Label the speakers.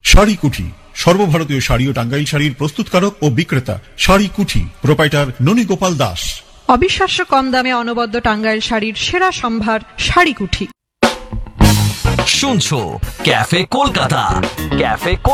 Speaker 1: শাড়ি কুঠি, সর্বভারতীয় শাড়ি ও টাঙ্গাইল শাড়ির প্রস্তুতকারক ও বিক্রেতা। শাড়ি কুঠি, প্রোপাইটার ননী গোপাল দাস।
Speaker 2: অবিশ্বাস্য কম দামে অনবদ্য টাঙ্গাইল শাড়ির সেরা সম্ভার শাড়ি কুঠি।
Speaker 3: শুনছো ক্যাফে কলকাতা।